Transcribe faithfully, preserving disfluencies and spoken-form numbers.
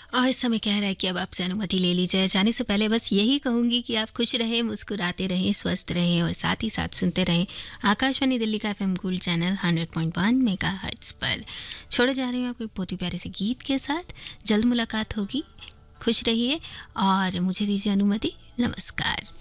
और समय कह रहा है कि अब आपसे अनुमति ले ली जाए। जाने से पहले बस यही कहूँगी कि आप खुश रहें, मुस्कुराते रहें, स्वस्थ रहें और साथ ही साथ सुनते रहें आकाशवाणी दिल्ली का FM gold channel hundred point one megahertz पर। छोड़े जा रही हूँ आपको एक बहुत ही प्यारे से गीत के साथ। जल्द मुलाकात होगी, खुश रहिए और मुझे दीजिए अनुमति। नमस्कार।